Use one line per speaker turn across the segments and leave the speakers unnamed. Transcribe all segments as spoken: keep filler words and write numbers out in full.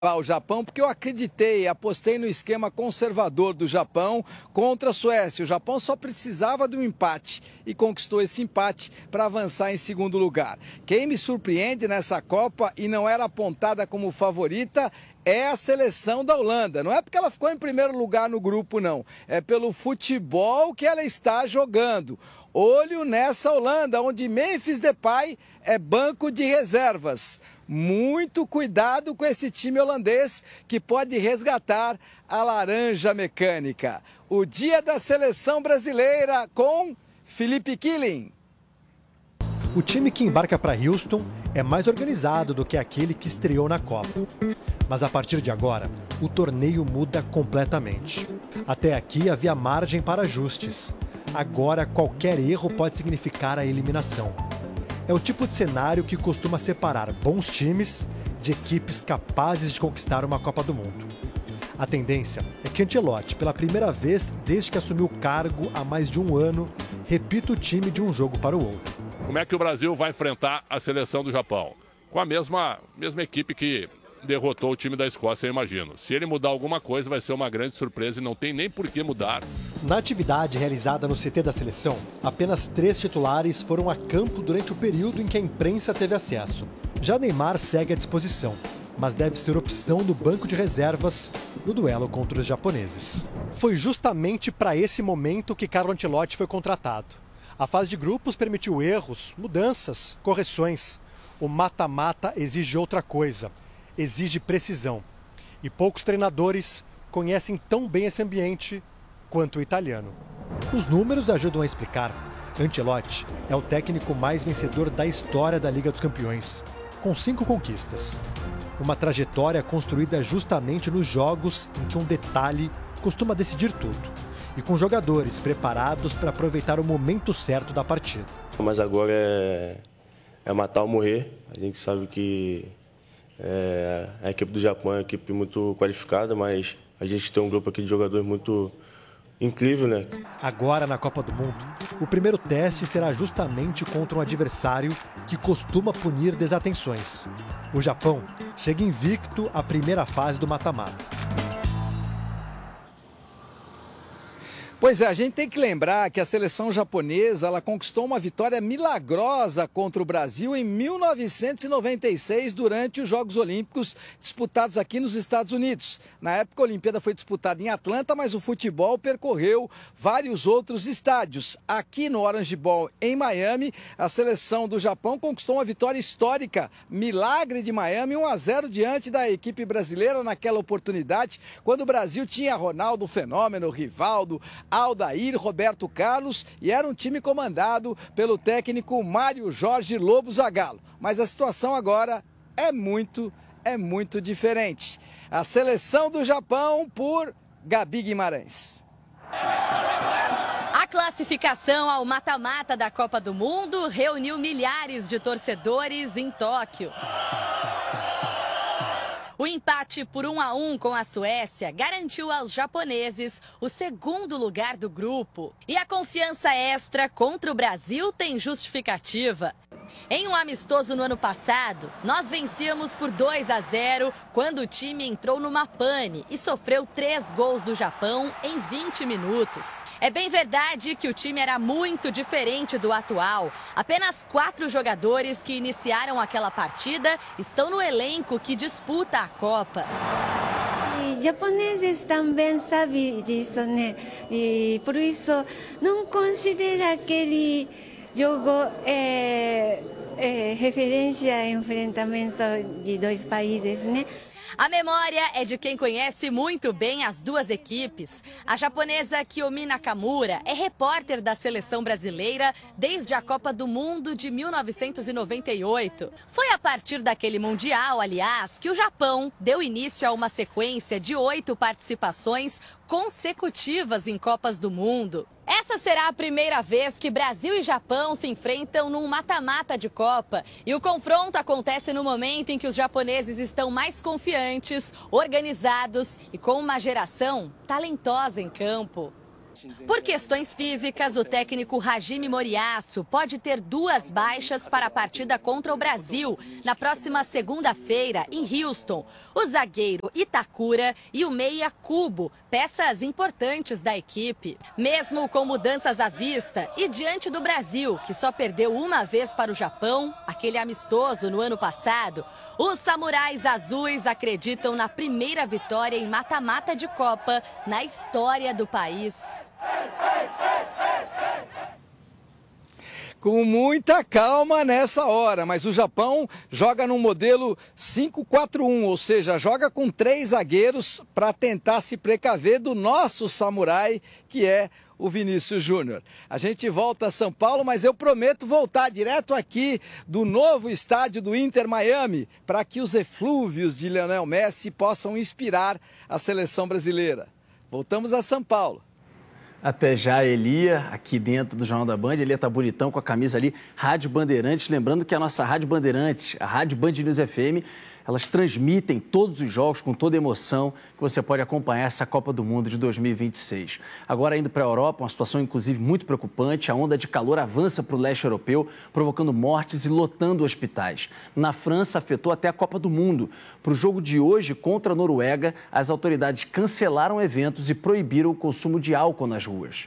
ao Japão porque eu acreditei, apostei no esquema conservador do Japão contra a Suécia. O Japão só precisava de um empate e conquistou esse empate para avançar em segundo lugar. Quem me surpreende nessa Copa e não era apontada como favorita é a seleção da Holanda. Não é porque ela ficou em primeiro lugar no grupo, não. É pelo futebol que ela está jogando. Olho nessa Holanda, onde Memphis Depay é banco de reservas. Muito cuidado com esse time holandês que pode resgatar a laranja mecânica. O dia da seleção brasileira com Felipe Killing.
O time que embarca para Houston é mais organizado do que aquele que estreou na Copa. Mas a partir de agora, o torneio muda completamente. Até aqui havia margem para ajustes. Agora, qualquer erro pode significar a eliminação. É o tipo de cenário que costuma separar bons times de equipes capazes de conquistar uma Copa do Mundo. A tendência é que Ancelotti, pela primeira vez desde que assumiu o cargo há mais de um ano, repita o time de um jogo para o outro.
Como é que o Brasil vai enfrentar a seleção do Japão? Com a mesma, mesma equipe que derrotou o time da Escócia, eu imagino. Se ele mudar alguma coisa, vai ser uma grande surpresa e não tem nem por que mudar.
Na atividade realizada no C T da seleção, apenas três titulares foram a campo durante o período em que a imprensa teve acesso. Já Neymar segue à disposição, mas deve ser opção no banco de reservas no duelo contra os japoneses. Foi justamente para esse momento que Carlo Ancelotti foi contratado. A fase de grupos permitiu erros, mudanças, correções. O mata-mata exige outra coisa, exige precisão. E poucos treinadores conhecem tão bem esse ambiente quanto o italiano. Os números ajudam a explicar. Ancelotti é o técnico mais vencedor da história da Liga dos Campeões, com cinco conquistas. Uma trajetória construída justamente nos jogos em que um detalhe costuma decidir tudo. E com jogadores preparados para aproveitar o momento certo da partida.
Mas agora é, é matar ou morrer. A gente sabe que é, a equipe do Japão é uma equipe muito qualificada, mas a gente tem um grupo aqui de jogadores muito incrível, né?
Agora, na Copa do Mundo, o primeiro teste será justamente contra um adversário que costuma punir desatenções. O Japão chega invicto à primeira fase do mata-mata.
Pois é, a gente tem que lembrar que a seleção japonesa ela conquistou uma vitória milagrosa contra o Brasil em mil novecentos e noventa e seis durante os Jogos Olímpicos disputados aqui nos Estados Unidos. Na época a Olimpíada foi disputada em Atlanta, mas o futebol percorreu vários outros estádios. Aqui no Orange Bowl em Miami, a seleção do Japão conquistou uma vitória histórica, milagre de Miami, um a zero diante da equipe brasileira naquela oportunidade, quando o Brasil tinha Ronaldo Fenômeno, Rivaldo, Aldair, Roberto Carlos e era um time comandado pelo técnico Mário Jorge Lobo Zagallo. Mas a situação agora é muito, é muito diferente. A seleção do Japão por Gabi Guimarães.
A classificação ao mata-mata da Copa do Mundo reuniu milhares de torcedores em Tóquio. O empate por um a um com a Suécia garantiu aos japoneses o segundo lugar do grupo. E a confiança extra contra o Brasil tem justificativa. Em um amistoso no ano passado, nós vencíamos por dois a zero quando o time entrou numa pane e sofreu três gols do Japão em vinte minutos. É bem verdade que o time era muito diferente do atual. Apenas quatro jogadores que iniciaram aquela partida estão no elenco que disputa a Copa.
Os japoneses também sabem disso, né? E por isso não considera aquele jogo é, é, referência ao enfrentamento de dois países, né?
A memória é de quem conhece muito bem as duas equipes. A japonesa Kiyomi Nakamura é repórter da seleção brasileira desde a Copa do Mundo de mil novecentos e noventa e oito. Foi a partir daquele Mundial, aliás, que o Japão deu início a uma sequência de oito participações consecutivas em Copas do Mundo. Essa será a primeira vez que Brasil e Japão se enfrentam num mata-mata de Copa. E o confronto acontece no momento em que os japoneses estão mais confiantes, organizados e com uma geração talentosa em campo. Por questões físicas, o técnico Hajime Moriyasu pode ter duas baixas para a partida contra o Brasil, na próxima segunda-feira, em Houston. O zagueiro Itakura e o meia Kubo, peças importantes da equipe. Mesmo com mudanças à vista e diante do Brasil, que só perdeu uma vez para o Japão, aquele amistoso no ano passado, os samurais azuis acreditam na primeira vitória em mata-mata de Copa na história do país.
Com muita calma nessa hora, mas o Japão joga no modelo cinco quatro um, ou seja, joga com três zagueiros para tentar se precaver do nosso samurai, que é o Vinícius Júnior. A gente volta a São Paulo, mas eu prometo voltar direto aqui do novo estádio do Inter Miami, para que os eflúvios de Lionel Messi possam inspirar a seleção brasileira. Voltamos a São Paulo.
Até já, Elia, aqui dentro do Jornal da Band. Elia tá bonitão com a camisa ali, Rádio Bandeirantes. Lembrando que a nossa Rádio Bandeirantes, a Rádio Band News F M, elas transmitem todos os jogos com toda emoção que você pode acompanhar essa Copa do Mundo de dois mil e vinte e seis. Agora, indo para a Europa, uma situação inclusive muito preocupante. A onda de calor avança para o leste europeu, provocando mortes e lotando hospitais. Na França, afetou até a Copa do Mundo. Para o jogo de hoje contra a Noruega, as autoridades cancelaram eventos e proibiram o consumo de álcool nas ruas.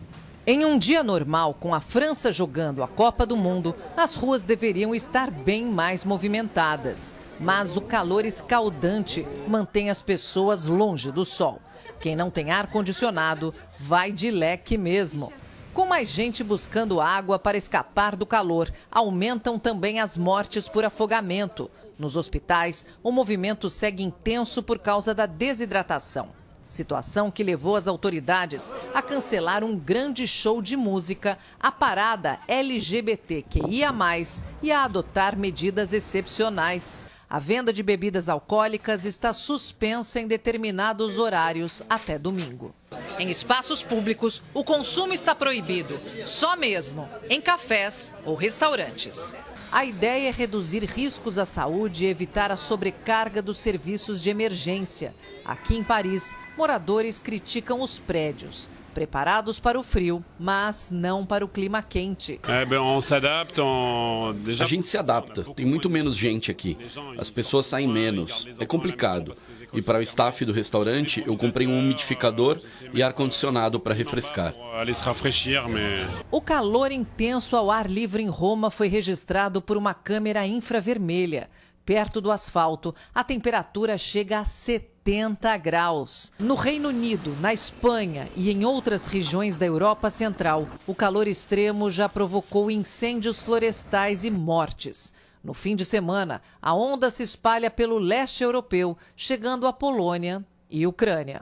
Em um dia normal, com a França jogando a Copa do Mundo, as ruas deveriam estar bem mais movimentadas. Mas o calor escaldante mantém as pessoas longe do sol. Quem não tem ar-condicionado vai de leque mesmo. Com mais gente buscando água para escapar do calor, aumentam também as mortes por afogamento. Nos hospitais, o movimento segue intenso por causa da desidratação. Situação que levou as autoridades a cancelar um grande show de música, a parada L G B T Q I A mais, e a adotar medidas excepcionais. A venda de bebidas alcoólicas está suspensa em determinados horários até domingo. Em espaços públicos, o consumo está proibido, só mesmo em cafés ou restaurantes. A ideia é reduzir riscos à saúde e evitar a sobrecarga dos serviços de emergência. Aqui em Paris, moradores criticam os prédios, preparados para o frio, mas não para o clima quente.
A gente se adapta, tem muito menos gente aqui. As pessoas saem menos, é complicado. E para o staff do restaurante, eu comprei um umidificador e ar-condicionado para refrescar.
O calor intenso ao ar livre em Roma foi registrado por uma câmera infravermelha. Perto do asfalto, a temperatura chega a setenta graus. No Reino Unido, na Espanha e em outras regiões da Europa Central, o calor extremo já provocou incêndios florestais e mortes. No fim de semana, a onda se espalha pelo leste europeu, chegando à Polônia e Ucrânia.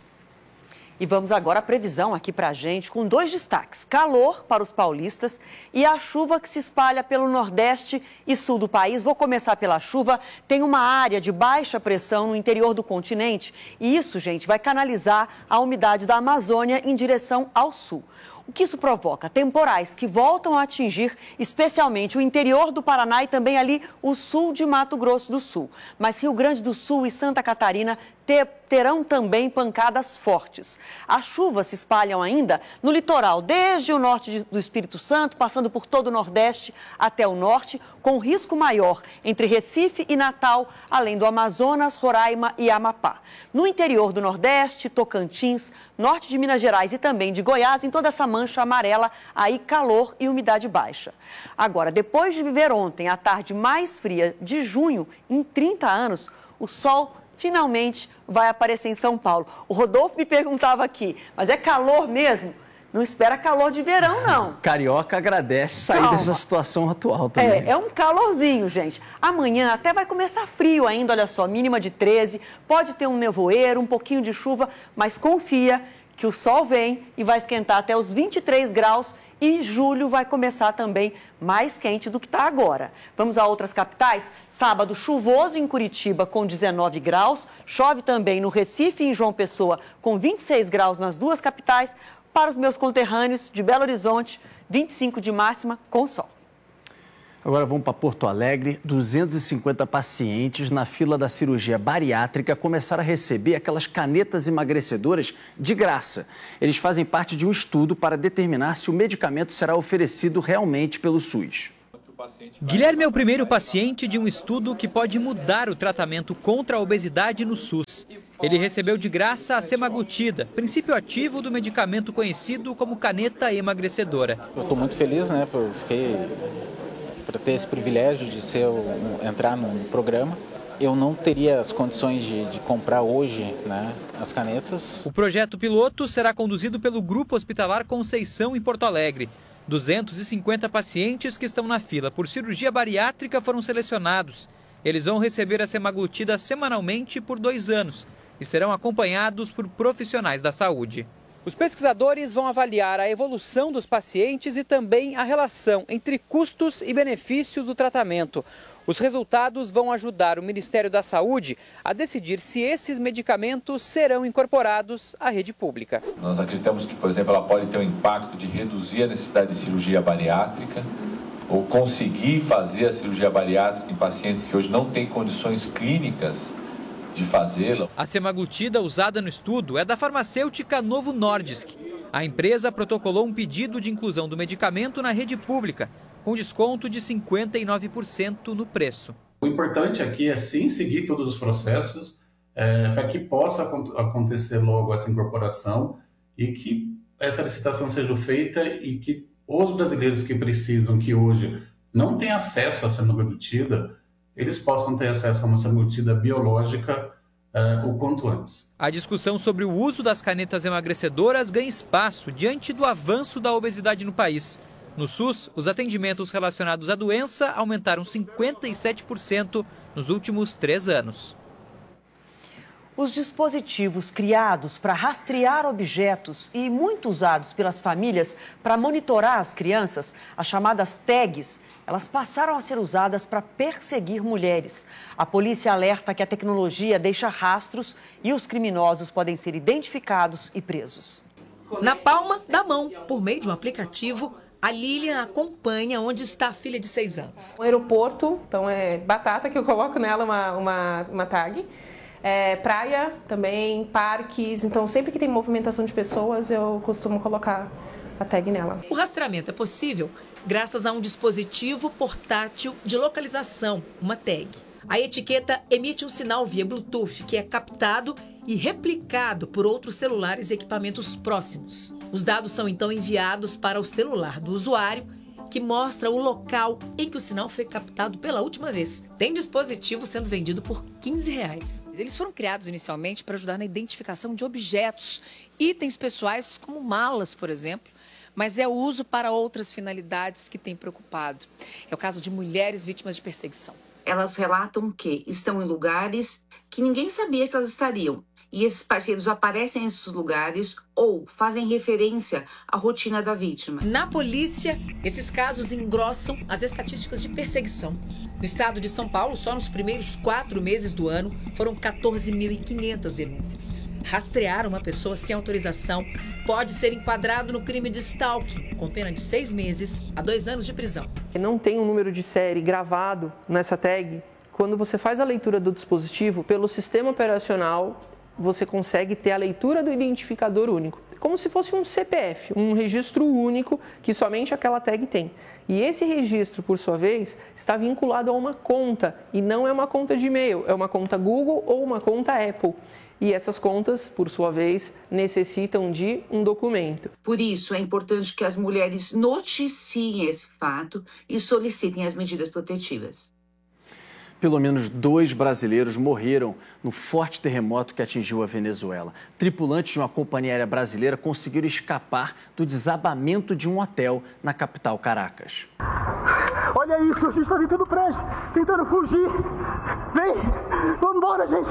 E vamos agora à previsão aqui para a gente, com dois destaques. Calor para os paulistas e a chuva que se espalha pelo nordeste e sul do país. Vou começar pela chuva. Tem uma área de baixa pressão no interior do continente e isso, gente, vai canalizar a umidade da Amazônia em direção ao sul. O que isso provoca? Temporais que voltam a atingir especialmente o interior do Paraná e também ali o sul de Mato Grosso do Sul. Mas Rio Grande do Sul e Santa Catarina terão também pancadas fortes. As chuvas se espalham ainda no litoral, desde o norte do Espírito Santo, passando por todo o Nordeste até o norte, com risco maior entre Recife e Natal, além do Amazonas, Roraima e Amapá. No interior do Nordeste, Tocantins, norte de Minas Gerais e também de Goiás, em toda essa mancha amarela, aí calor e umidade baixa. Agora, depois de viver ontem a tarde mais fria de junho em trinta anos, o sol finalmente vai aparecer em São Paulo. O Rodolfo me perguntava aqui, mas é calor mesmo? Não espera calor de verão, não.
Carioca agradece sair Calma. dessa situação atual também.
É, é um calorzinho, gente. Amanhã até vai começar frio ainda, olha só, mínima de treze. Pode ter um nevoeiro, um pouquinho de chuva, mas confia que o sol vem e vai esquentar até os vinte e três graus. E julho vai começar também mais quente do que está agora. Vamos a outras capitais? Sábado chuvoso em Curitiba com dezenove graus. Chove também no Recife e em João Pessoa com vinte e seis graus nas duas capitais. Para os meus conterrâneos de Belo Horizonte, vinte e cinco de máxima com sol.
Agora vamos para Porto Alegre. duzentos e cinquenta pacientes na fila da cirurgia bariátrica começaram a receber aquelas canetas emagrecedoras de graça. Eles fazem parte de um estudo para determinar se o medicamento será oferecido realmente pelo SUS.
Guilherme é o primeiro paciente de um estudo que pode mudar o tratamento contra a obesidade no SUS. Ele recebeu de graça a semaglutida, princípio ativo do medicamento conhecido como caneta emagrecedora.
Eu estou muito feliz, né, por, fiquei, por ter esse privilégio de ser, um, entrar num programa. Eu não teria as condições de, de comprar hoje, né, as canetas.
O projeto piloto será conduzido pelo Grupo Hospitalar Conceição em Porto Alegre. duzentos e cinquenta pacientes que estão na fila por cirurgia bariátrica foram selecionados. Eles vão receber a semaglutida semanalmente por dois anos e serão acompanhados por profissionais da saúde. Os pesquisadores vão avaliar a evolução dos pacientes e também a relação entre custos e benefícios do tratamento. Os resultados vão ajudar o Ministério da Saúde a decidir se esses medicamentos serão incorporados à rede pública.
Nós acreditamos que, por exemplo, ela pode ter um impacto de reduzir a necessidade de cirurgia bariátrica ou conseguir fazer a cirurgia bariátrica em pacientes que hoje não têm condições clínicas de fazê-la.
A semaglutida usada no estudo é da farmacêutica Novo Nordisk. A empresa protocolou um pedido de inclusão do medicamento na rede pública, com desconto de cinquenta e nove por cento no preço.
O importante aqui é sim seguir todos os processos é, para que possa acontecer logo essa incorporação e que essa licitação seja feita e que os brasileiros que precisam, que hoje não têm acesso à semaglutida, eles possam ter acesso a uma semaglutida biológica uh, o quanto antes.
A discussão sobre o uso das canetas emagrecedoras ganha espaço diante do avanço da obesidade no país. No SUS, os atendimentos relacionados à doença aumentaram cinquenta e sete por cento nos últimos três anos.
Os dispositivos criados para rastrear objetos e muito usados pelas famílias para monitorar as crianças, as chamadas tags, elas passaram a ser usadas para perseguir mulheres. A polícia alerta que a tecnologia deixa rastros e os criminosos podem ser identificados e presos.
Na palma da mão, por meio de um aplicativo, a Lilian acompanha onde está a filha de seis anos.
O aeroporto, então é batata que eu coloco nela uma, uma, uma tag. É, praia também, parques, então sempre que tem movimentação de pessoas eu costumo colocar a tag nela.
O rastreamento é possível graças a um dispositivo portátil de localização, uma tag. A etiqueta emite um sinal via Bluetooth que é captado e replicado por outros celulares e equipamentos próximos. Os dados são então enviados para o celular do usuário, que mostra o local em que o sinal foi captado pela última vez. Tem dispositivo sendo vendido por quinze reais.
Eles foram criados inicialmente para ajudar na identificação de objetos, itens pessoais como malas, por exemplo, mas é o uso para outras finalidades que tem preocupado. É o caso de mulheres vítimas de perseguição.
Elas relatam que estão em lugares que ninguém sabia que elas estariam. E esses parceiros aparecem nesses lugares ou fazem referência à rotina da vítima.
Na polícia, esses casos engrossam as estatísticas de perseguição. No estado de São Paulo, só nos primeiros quatro meses do ano, foram quatorze mil e quinhentas denúncias. Rastrear uma pessoa sem autorização pode ser enquadrado no crime de stalking, com pena de seis meses a dois anos de prisão.
Não tem um número de série gravado nessa tag. Quando você faz a leitura do dispositivo, pelo sistema operacional, você consegue ter a leitura do identificador único, como se fosse um C P F, um registro único que somente aquela tag tem. E esse registro, por sua vez, está vinculado a uma conta, e não é uma conta de e-mail, é uma conta Google ou uma conta Apple. E essas contas, por sua vez, necessitam de um documento.
Por isso, é importante que as mulheres noticiem esse fato e solicitem as medidas protetivas.
Pelo menos dois brasileiros morreram no forte terremoto que atingiu a Venezuela. Tripulantes de uma companhia aérea brasileira conseguiram escapar do desabamento de um hotel na capital Caracas.
Olha isso, a gente está dentro do prédio, tentando fugir. Vem, vamos embora, gente.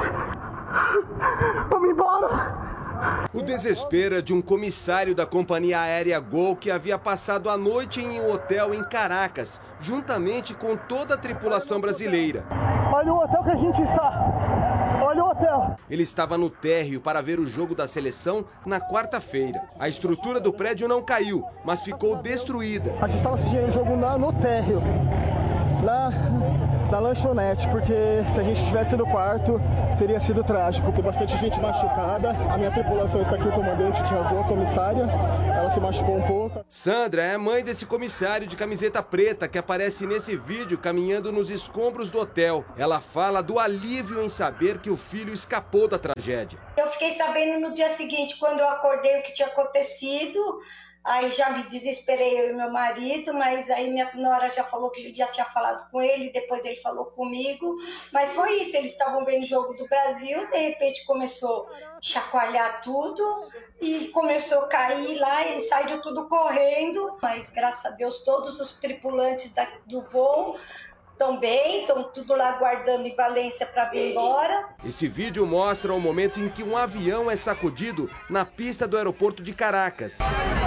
Vamos embora.
O desespero é de um comissário da companhia aérea Gol que havia passado a noite em um hotel em Caracas, juntamente com toda a tripulação brasileira.
Olha o hotel que a gente está. Olha o hotel.
Ele estava no térreo para ver o jogo da seleção na quarta-feira. A estrutura do prédio não caiu, mas ficou destruída.
A gente estava assistindo o jogo no térreo. na, na lanchonete, porque se a gente estivesse no quarto, teria sido trágico. Tem bastante gente machucada. A minha tripulação está aqui, o comandante Tiago, a comissária. Ela se machucou um pouco.
Sandra é a mãe desse comissário de camiseta preta que aparece nesse vídeo caminhando nos escombros do hotel. Ela fala do alívio em saber que o filho escapou da tragédia.
Eu fiquei sabendo no dia seguinte, quando eu acordei, o que tinha acontecido. Aí já me desesperei, eu e meu marido, mas aí minha nora já falou que já tinha falado com ele, depois ele falou comigo. Mas foi isso, eles estavam vendo o jogo do Brasil, de repente começou a chacoalhar tudo e começou a cair lá, eles saíram tudo correndo. Mas graças a Deus todos os tripulantes da, do voo estão bem, estão tudo lá aguardando em Valência para vir embora.
Esse vídeo mostra o momento em que um avião é sacudido na pista do aeroporto de Caracas.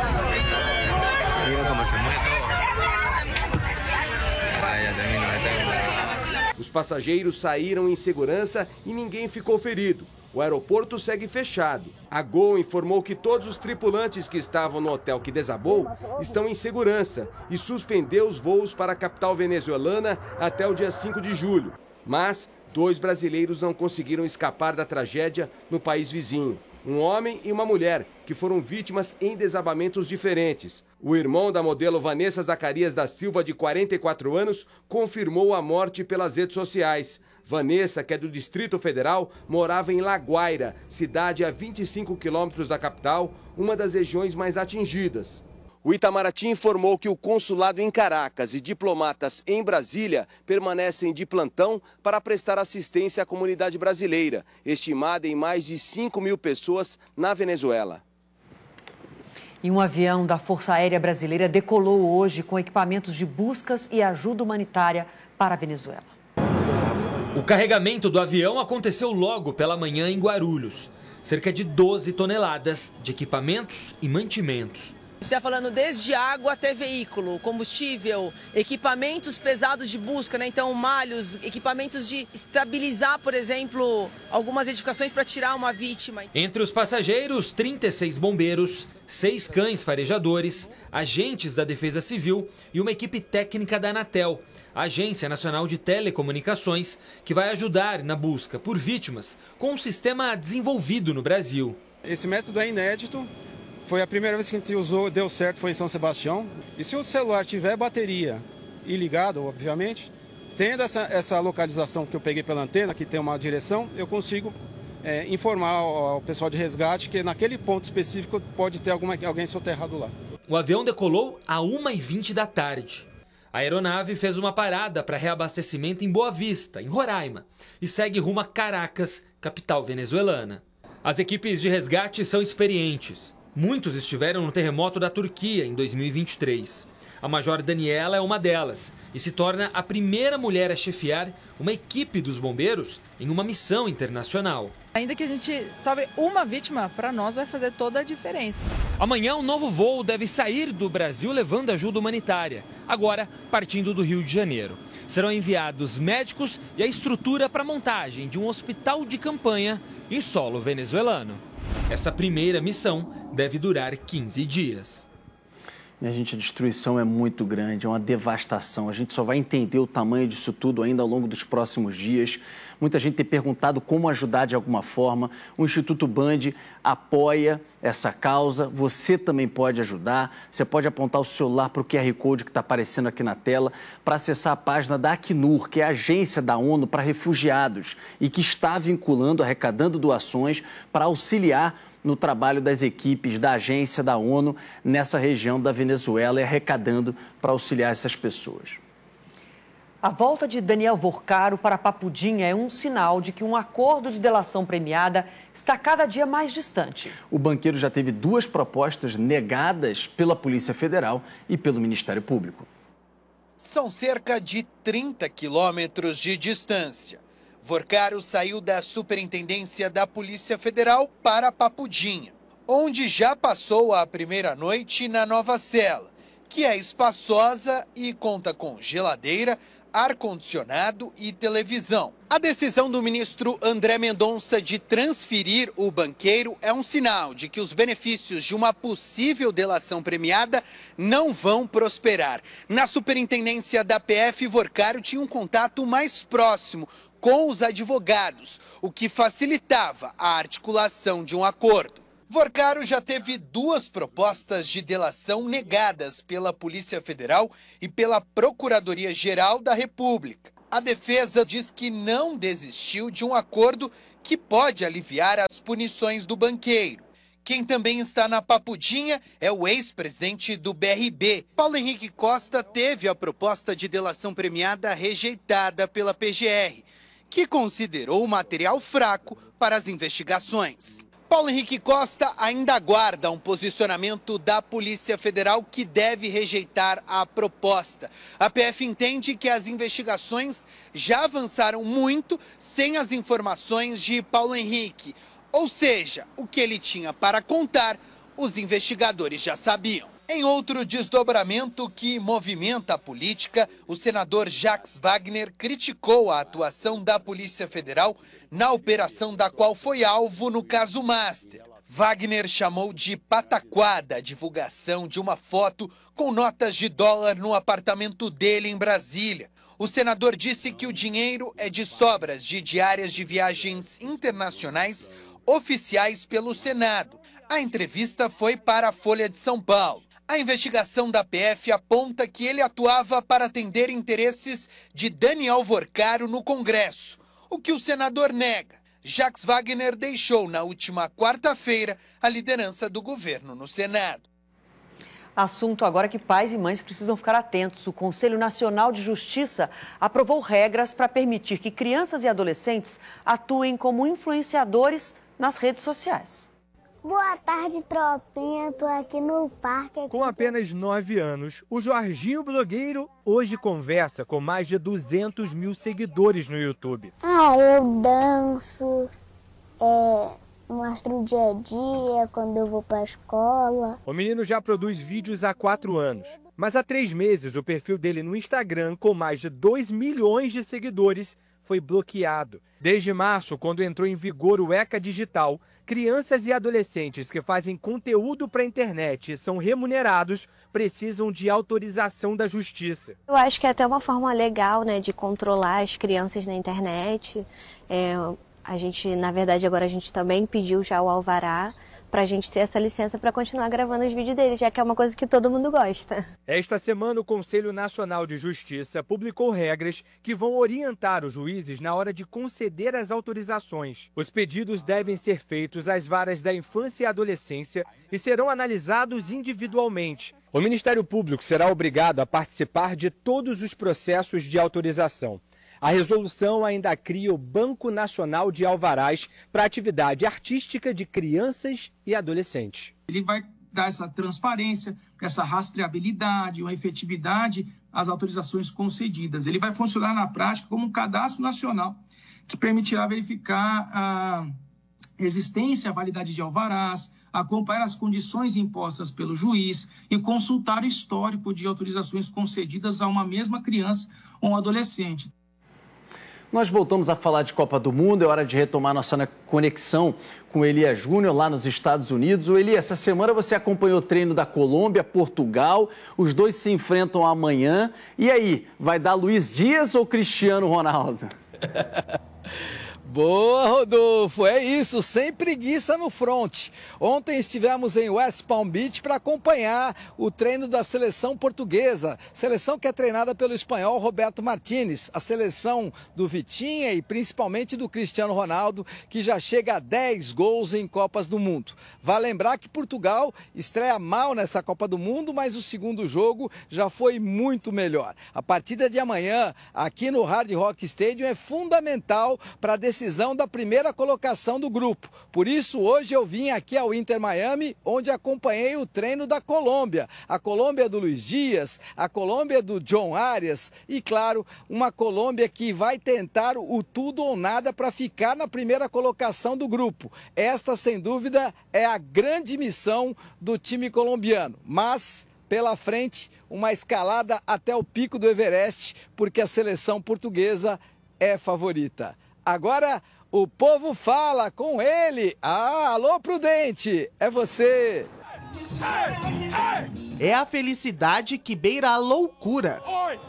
Os passageiros saíram em segurança e ninguém ficou ferido. O aeroporto segue fechado. A Gol informou que todos os tripulantes que estavam no hotel que desabou estão em segurança e suspendeu os voos para a capital venezuelana até o dia cinco de julho. Mas dois brasileiros não conseguiram escapar da tragédia no país vizinho. Um homem e uma mulher, que foram vítimas em desabamentos diferentes. O irmão da modelo Vanessa Zacarias da Silva, de quarenta e quatro anos, confirmou a morte pelas redes sociais. Vanessa, que é do Distrito Federal, morava em La Guaira, cidade a vinte e cinco quilômetros da capital, uma das regiões mais atingidas. O Itamaraty informou que o consulado em Caracas e diplomatas em Brasília permanecem de plantão para prestar assistência à comunidade brasileira, estimada em mais de cinco mil pessoas na Venezuela.
E um avião da Força Aérea Brasileira decolou hoje com equipamentos de buscas e ajuda humanitária para a Venezuela.
O carregamento do avião aconteceu logo pela manhã em Guarulhos. Cerca de doze toneladas de equipamentos e mantimentos.
Está falando desde água até veículo, combustível, equipamentos pesados de busca, né? Então malhos, equipamentos de estabilizar, por exemplo, algumas edificações para tirar uma vítima.
Entre os passageiros, trinta e seis bombeiros, seis cães farejadores, agentes da Defesa Civil e uma equipe técnica da Anatel, Agência Nacional de Telecomunicações, que vai ajudar na busca por vítimas com um sistema desenvolvido no Brasil.
Esse método é inédito. Foi a primeira vez que a gente usou, deu certo, foi em São Sebastião. E se o celular tiver bateria e ligado, obviamente, tendo essa, essa localização que eu peguei pela antena, que tem uma direção, eu consigo é, informar ao, ao pessoal de resgate que naquele ponto específico pode ter alguma, alguém soterrado lá.
O avião decolou às uma e vinte da tarde. A aeronave fez uma parada para reabastecimento em Boa Vista, em Roraima, e segue rumo a Caracas, capital venezuelana. As equipes de resgate são experientes. Muitos estiveram no terremoto da Turquia em dois mil e vinte e três. A Major Daniela é uma delas e se torna a primeira mulher a chefiar uma equipe dos bombeiros em uma missão internacional.
Ainda que a gente salve uma vítima, para nós vai fazer toda a diferença.
Amanhã um novo voo deve sair do Brasil levando ajuda humanitária, agora partindo do Rio de Janeiro. Serão enviados médicos e a estrutura para a montagem de um hospital de campanha em solo venezuelano. Essa primeira missão deve durar quinze dias.
Minha gente, a destruição é muito grande, é uma devastação. A gente só vai entender o tamanho disso tudo ainda ao longo dos próximos dias. Muita gente tem perguntado como ajudar de alguma forma. O Instituto Band apoia essa causa. Você também pode ajudar. Você pode apontar o celular para o Q R Code que está aparecendo aqui na tela para acessar a página da Acnur, que é a agência da ONU para refugiados e que está vinculando, arrecadando doações para auxiliar no trabalho das equipes da agência da ONU nessa região da Venezuela e arrecadando para auxiliar essas pessoas.
A volta de Daniel Vorcaro para Papudinha é um sinal de que um acordo de delação premiada está cada dia mais distante.
O banqueiro já teve duas propostas negadas pela Polícia Federal e pelo Ministério Público.
São cerca de trinta quilômetros de distância. Vorcaro saiu da Superintendência da Polícia Federal para Papudinha, onde já passou a primeira noite na nova cela, que é espaçosa e conta com geladeira, ar-condicionado e televisão. A decisão do ministro André Mendonça de transferir o banqueiro é um sinal de que os benefícios de uma possível delação premiada não vão prosperar. Na superintendência da P F, Vorcário tinha um contato mais próximo com os advogados, o que facilitava a articulação de um acordo. Vorcário já teve duas propostas de delação negadas pela Polícia Federal e pela Procuradoria-Geral da República. A defesa diz que não desistiu de um acordo que pode aliviar as punições do banqueiro. Quem também está na papudinha é o ex-presidente do B R B. Paulo Henrique Costa teve a proposta de delação premiada rejeitada pela P G R, que considerou o material fraco para as investigações. Paulo Henrique Costa ainda aguarda um posicionamento da Polícia Federal, que deve rejeitar a proposta. A P F entende que as investigações já avançaram muito sem as informações de Paulo Henrique. Ou seja, o que ele tinha para contar, os investigadores já sabiam. Em outro desdobramento que movimenta a política, o senador Jacques Wagner criticou a atuação da Polícia Federal na operação da qual foi alvo no caso Master. Wagner chamou de pataquada a divulgação de uma foto com notas de dólar no apartamento dele em Brasília. O senador disse que o dinheiro é de sobras de diárias de viagens internacionais oficiais pelo Senado. A entrevista foi para a Folha de São Paulo. A investigação da P F aponta que ele atuava para atender interesses de Daniel Vorcário no Congresso, o que o senador nega. Jacques Wagner deixou na última quarta-feira a liderança do governo no Senado.
Assunto agora que pais e mães precisam ficar atentos. O Conselho Nacional de Justiça aprovou regras para permitir que crianças e adolescentes atuem como influenciadores nas redes sociais.
Boa tarde, tropinha. Tô aqui no parque. Aqui.
Com apenas nove anos, o Jorginho Blogueiro hoje conversa com mais de duzentos mil seguidores no YouTube.
Ah, eu danço, é, mostro o dia a dia, quando eu vou pra escola.
O menino já produz vídeos há quatro anos, mas há três meses o perfil dele no Instagram, com mais de dois milhões de seguidores, foi bloqueado. Desde março, quando entrou em vigor o ECA Digital, crianças e adolescentes que fazem conteúdo para a internet e são remunerados precisam de autorização da justiça.
Eu acho que é até uma forma legal, né, de controlar as crianças na internet. É, a gente, na verdade, agora a gente também pediu já o alvará para a gente ter essa licença para continuar gravando os vídeos deles, já que é uma coisa que todo mundo gosta.
Esta semana, o Conselho Nacional de Justiça publicou regras que vão orientar os juízes na hora de conceder as autorizações. Os pedidos devem ser feitos às varas da infância e adolescência e serão analisados individualmente. O Ministério Público será obrigado a participar de todos os processos de autorização. A resolução ainda cria o Banco Nacional de Alvarás para atividade artística de crianças e adolescentes.
Ele vai dar essa transparência, essa rastreabilidade, uma efetividade às autorizações concedidas. Ele vai funcionar na prática como um cadastro nacional que permitirá verificar a existência, a validade de alvarás, acompanhar as condições impostas pelo juiz e consultar o histórico de autorizações concedidas a uma mesma criança ou um adolescente.
Nós voltamos a falar de Copa do Mundo, é hora de retomar nossa conexão com o Elias Júnior lá nos Estados Unidos. O Elias, essa semana você acompanhou o treino da Colômbia, Portugal, os dois se enfrentam amanhã. E aí, vai dar Luiz Dias ou Cristiano Ronaldo?
Boa, Rodolfo, é isso, sem preguiça no front. Ontem estivemos em West Palm Beach para acompanhar o treino da seleção portuguesa, seleção que é treinada pelo espanhol Roberto Martínez, a seleção do Vitinha e principalmente do Cristiano Ronaldo, que já chega a dez gols em Copas do Mundo. Vale lembrar que Portugal estreia mal nessa Copa do Mundo, mas o segundo jogo já foi muito melhor. A partida de amanhã, aqui no Hard Rock Stadium, é fundamental para a decisão da primeira colocação do grupo. Por isso, hoje eu vim aqui ao Inter Miami, onde acompanhei o treino da Colômbia. A Colômbia do Luiz Dias, a Colômbia do John Arias e, claro, uma Colômbia que vai tentar o tudo ou nada para ficar na primeira colocação do grupo. Esta, sem dúvida, é a grande missão do time colombiano. Mas pela frente uma escalada até o pico do Everest, porque a seleção portuguesa é favorita. Agora o povo fala com ele. Ah, alô Prudente, é você.
É a felicidade que beira a loucura.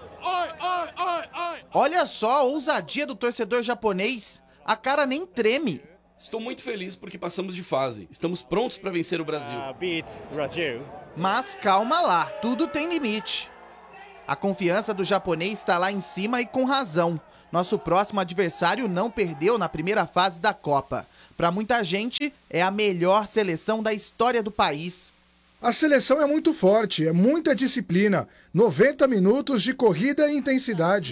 Olha só a ousadia do torcedor japonês. A cara nem treme.
Estou muito feliz porque passamos de fase. Estamos prontos para vencer o Brasil.
Mas calma lá, tudo tem limite. A confiança do japonês está lá em cima e com razão. Nosso próximo adversário não perdeu na primeira fase da Copa. Para muita gente, é a melhor seleção da história do país.
A seleção é muito forte, é muita disciplina. noventa minutos de corrida e intensidade.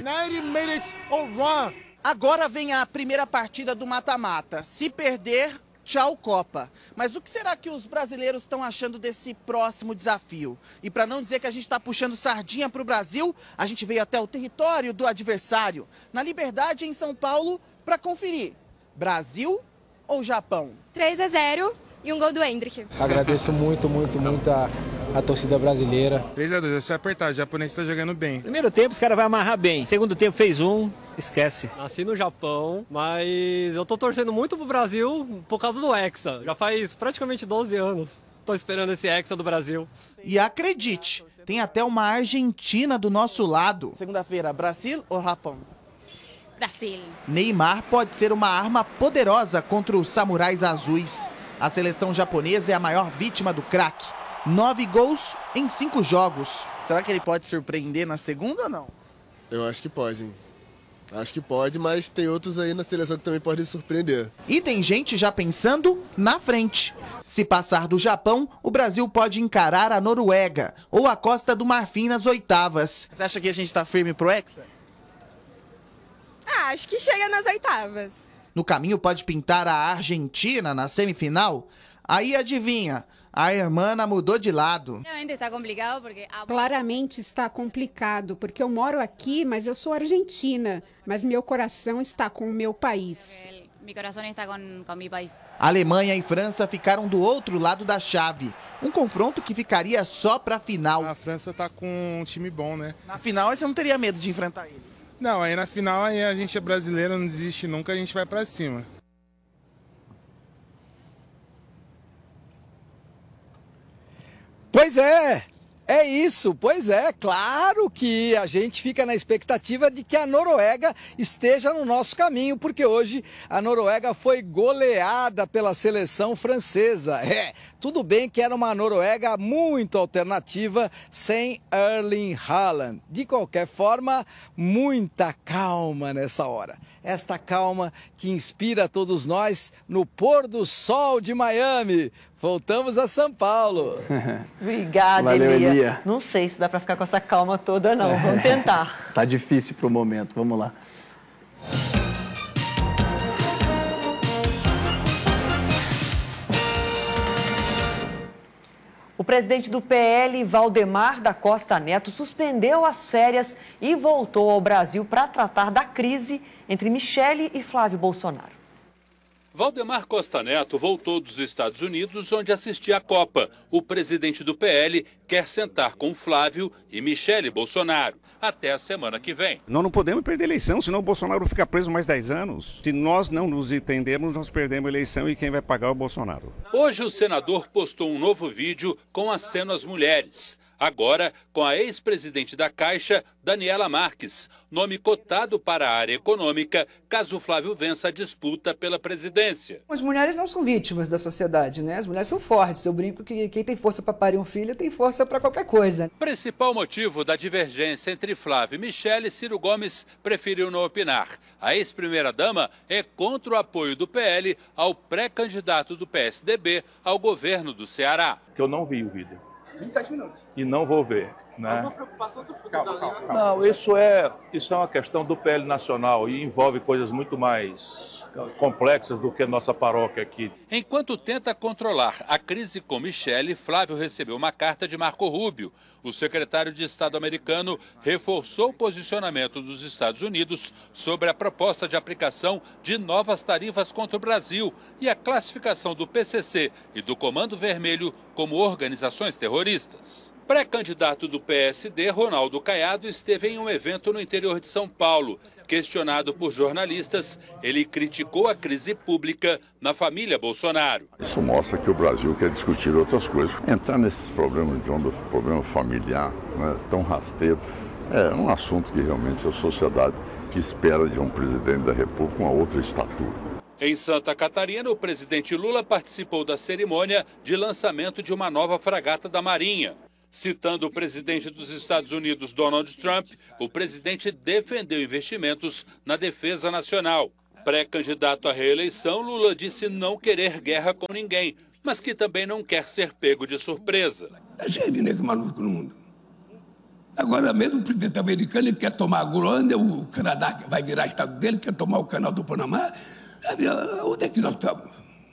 Agora vem a primeira partida do mata-mata. Se perder, tchau Copa. Mas o que será que os brasileiros estão achando desse próximo desafio? E para não dizer que a gente está puxando sardinha para o Brasil, a gente veio até o território do adversário, na Liberdade, em São Paulo, para conferir. Brasil ou Japão?
três a zero e um gol do Hendrick.
Agradeço muito, muito, muito a, a torcida brasileira.
três a dois, vai ser apertado, o japonês está jogando bem.
Primeiro tempo os caras vão amarrar bem, segundo tempo fez um, esquece.
Nasci no Japão, mas eu tô torcendo muito pro Brasil por causa do Hexa. Já faz praticamente doze anos. Tô esperando esse Hexa do Brasil.
E acredite, tem até uma Argentina do nosso lado. Segunda-feira, Brasil ou Japão?
Brasil.
Neymar pode ser uma arma poderosa contra os samurais azuis. A seleção japonesa é a maior vítima do craque. Nove gols em cinco jogos. Será que ele pode surpreender na segunda ou não?
Eu acho que pode, hein? Acho que pode, mas tem outros aí na seleção que também podem surpreender.
E tem gente já pensando na frente. Se passar do Japão, o Brasil pode encarar a Noruega ou a Costa do Marfim nas oitavas. Você acha que a gente tá firme pro Hexa?
Ah, acho que chega nas oitavas.
No caminho pode pintar a Argentina na semifinal? Aí adivinha, a hermana mudou de lado.
Está complicado porque...
Claramente está complicado, porque eu moro aqui, mas eu sou argentina. Mas meu coração está com o meu país.
Meu coração está com, com meu país.
Alemanha e França ficaram do outro lado da chave. Um confronto que ficaria só pra final.
A França tá com um time bom, né?
Na final você não teria medo de enfrentar eles?
Não, aí na final aí a gente é brasileiro, não desiste nunca, a gente vai pra cima.
Pois é, é isso, pois é, claro que a gente fica na expectativa de que a Noruega esteja no nosso caminho, porque hoje a Noruega foi goleada pela seleção francesa. É, tudo bem que era uma Noruega muito alternativa, sem Erling Haaland. De qualquer forma, muita calma nessa hora. Esta calma que inspira todos nós no pôr do sol de Miami. Voltamos a São Paulo.
Obrigada,
Valeu,
Elia.
Elia.
Não sei se dá para ficar com essa calma toda, não. Vamos tentar.
Tá difícil pro momento, vamos lá.
O presidente do P L, Valdemar da Costa Neto, suspendeu as férias e voltou ao Brasil para tratar da crise entre Michele e Flávio Bolsonaro.
Valdemar Costa Neto voltou dos Estados Unidos, onde assistia à Copa. O presidente do P L quer sentar com Flávio e Michele Bolsonaro até a semana que vem.
Nós não podemos perder a eleição, senão o Bolsonaro fica preso mais dez anos. Se nós não nos entendermos, nós perdemos a eleição e quem vai pagar é o Bolsonaro.
Hoje o senador postou um novo vídeo com aceno às mulheres. Agora com a ex-presidente da Caixa, Daniela Marques, nome cotado para a área econômica, caso Flávio vença a disputa pela presidência.
As mulheres não são vítimas da sociedade, né? As mulheres são fortes. Eu brinco que quem tem força para parir um filho tem força para qualquer coisa.
Principal motivo da divergência entre Flávio e Michele, Ciro Gomes preferiu não opinar. A ex-primeira-dama é contra o apoio do P L ao pré-candidato do P S D B ao governo do Ceará.
Que eu não vi o vídeo.
vinte e sete minutos.
E não vou ver. Né?
Alguma preocupação sobre o calma, calma, calma.
Não, isso é, isso é uma questão do P L nacional e envolve coisas muito mais complexas do que a nossa paróquia aqui.
Enquanto tenta controlar a crise com Michele, Flávio recebeu uma carta de Marco Rubio. O secretário de Estado americano reforçou o posicionamento dos Estados Unidos sobre a proposta de aplicação de novas tarifas contra o Brasil e a classificação do P C C e do Comando Vermelho como organizações terroristas. Pré-candidato do P S D, Ronaldo Caiado, esteve em um evento no interior de São Paulo. Questionado por jornalistas, ele criticou a crise pública na família Bolsonaro.
Isso mostra que o Brasil quer discutir outras coisas. Entrar nesses problemas de onda, problema familiar, né, tão rasteiro, é um assunto que realmente a sociedade espera de um presidente da República uma outra estatura.
Em Santa Catarina, o presidente Lula participou da cerimônia de lançamento de uma nova fragata da Marinha. Citando o presidente dos Estados Unidos, Donald Trump, o presidente defendeu investimentos na defesa nacional. Pré-candidato à reeleição, Lula disse não querer guerra com ninguém, mas que também não quer ser pego de surpresa.
É cheio de negro maluco no mundo. Agora mesmo o presidente americano ele quer tomar a Groenlândia, o Canadá vai virar estado dele, quer tomar o canal do Panamá. Onde é que nós estamos?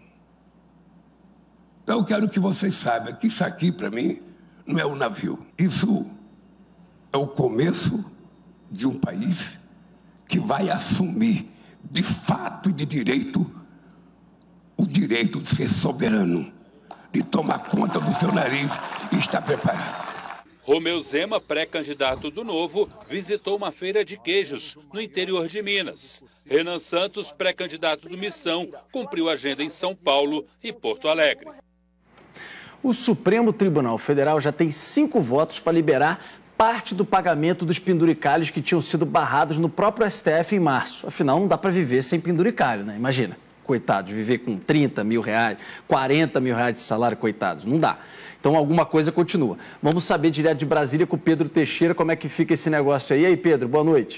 Então eu quero que vocês saibam que isso aqui, para mim, não é um navio. Isso é o começo de um país que vai assumir, de fato e de direito, o direito de ser soberano, de tomar conta do seu nariz e estar preparado.
Romeu Zema, pré-candidato do Novo, visitou uma feira de queijos no interior de Minas. Renan Santos, pré-candidato do Missão, cumpriu agenda em São Paulo e Porto Alegre.
O Supremo Tribunal Federal já tem cinco votos para liberar parte do pagamento dos penduricalhos que tinham sido barrados no próprio S T F em março. Afinal, não dá para viver sem penduricalho, né? Imagina, coitados, viver com trinta mil reais, quarenta mil reais de salário, coitados, não dá. Então, alguma coisa continua. Vamos saber direto de Brasília com o Pedro Teixeira como é que fica esse negócio aí. E aí, Pedro, boa noite.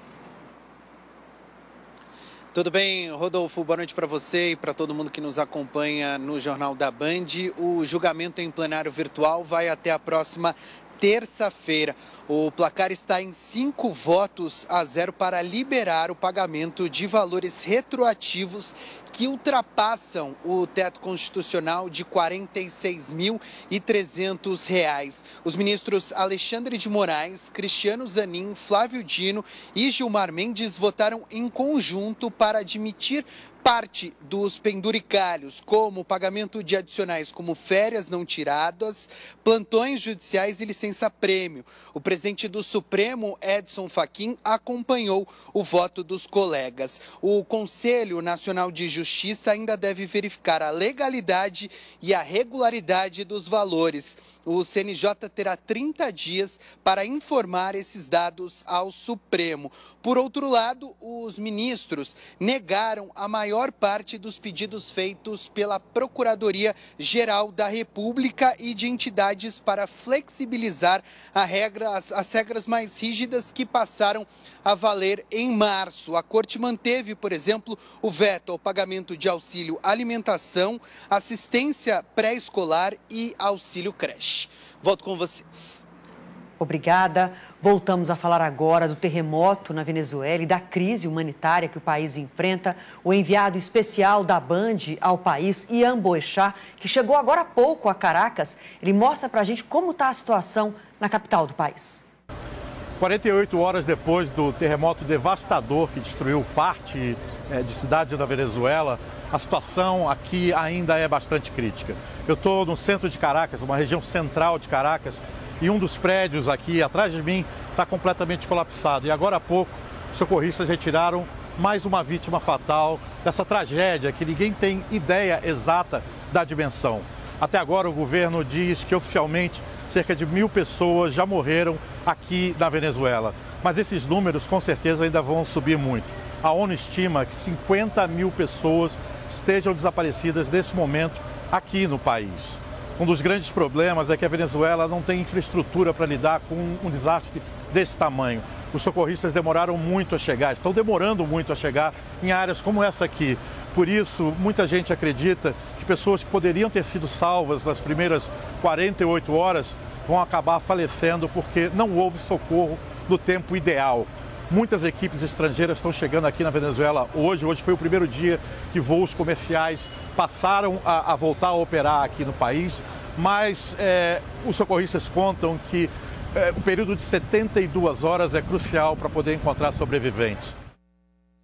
Tudo bem, Rodolfo? Boa noite para você e para todo mundo que nos acompanha no Jornal da Band. O julgamento em plenário virtual vai até a próxima terça-feira. O placar está em cinco votos a zero para liberar o pagamento de valores retroativos que ultrapassam o teto constitucional de quarenta e seis mil e trezentos reais. Os ministros Alexandre de Moraes, Cristiano Zanin, Flávio Dino e Gilmar Mendes votaram em conjunto para admitir parte dos penduricalhos, como o pagamento de adicionais como férias não tiradas, plantões judiciais e licença-prêmio. O presidente do Supremo, Edson Fachin, acompanhou o voto dos colegas. O Conselho Nacional de Justiça ainda deve verificar a legalidade e a regularidade dos valores. O C N J terá trinta dias para informar esses dados ao Supremo. Por outro lado, os ministros negaram a maior parte dos pedidos feitos pela Procuradoria-Geral da República e de entidades para flexibilizar a regra, as, as regras mais rígidas que passaram a valer em março. A Corte manteve, por exemplo, o veto ao pagamento de auxílio alimentação, assistência pré-escolar e auxílio creche. Volto com vocês.
Obrigada. Voltamos a falar agora do terremoto na Venezuela e da crise humanitária que o país enfrenta. O enviado especial da Band ao país, Ian Boechat, que chegou agora há pouco a Caracas, ele mostra pra gente como está a situação na capital do país.
quarenta e oito horas depois do terremoto devastador que destruiu parte é, de cidades da Venezuela, a situação aqui ainda é bastante crítica. Eu estou no centro de Caracas, uma região central de Caracas, e um dos prédios aqui atrás de mim está completamente colapsado. E agora há pouco, os socorristas retiraram mais uma vítima fatal dessa tragédia que ninguém tem ideia exata da dimensão. Até agora, o governo diz que oficialmente cerca de mil pessoas já morreram aqui na Venezuela. Mas esses números com certeza ainda vão subir muito. A ONU estima que cinquenta mil pessoas estejam desaparecidas nesse momento aqui no país. Um dos grandes problemas é que a Venezuela não tem infraestrutura para lidar com um desastre desse tamanho. Os socorristas demoraram muito a chegar, estão demorando muito a chegar em áreas como essa aqui. Por isso, muita gente acredita que pessoas que poderiam ter sido salvas nas primeiras quarenta e oito horas vão acabar falecendo porque não houve socorro no tempo ideal. Muitas equipes estrangeiras estão chegando aqui na Venezuela hoje. Hoje foi o primeiro dia que voos comerciais passaram a, a voltar a operar aqui no país. Mas é, os socorristas contam que é, o período de setenta e duas horas é crucial para poder encontrar sobreviventes.